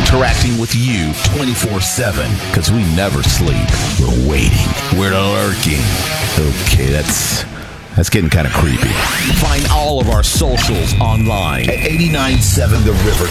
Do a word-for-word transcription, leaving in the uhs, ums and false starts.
interacting with you twenty-four seven because we never sleep. We're waiting. We're lurking. Okay, that's that's getting kind of creepy. Find all of our socials online at eight nine seven the river